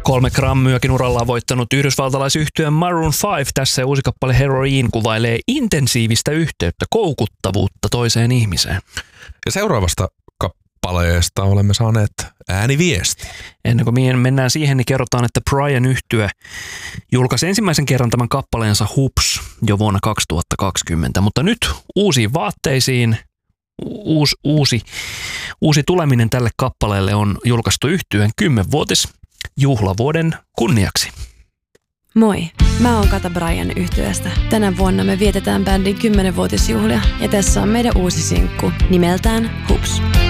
3 Grammyäkin urallaan voittanut yhdysvaltalaisyhtye Maroon 5 tässä uusi kappale Heroin kuvailee intensiivistä yhteyttä, koukuttavuutta toiseen ihmiseen. Ja seuraavasta kappaleesta olemme saaneet ääniviesti. Ennen kuin mennään siihen, niin kerrotaan, että Brian-yhtye julkaisi ensimmäisen kerran tämän kappaleensa Hoops jo vuonna 2020, mutta nyt uusiin vaatteisiin uusi tuleminen tälle kappaleelle on julkaistu yhtyeen 10-vuotis juhlavuoden kunniaksi. Moi, mä oon Kata Brian yhtyeestä. Tänä vuonna me vietetään bändin 10-vuotisjuhlia ja tässä on meidän uusi sinkku nimeltään Hoops.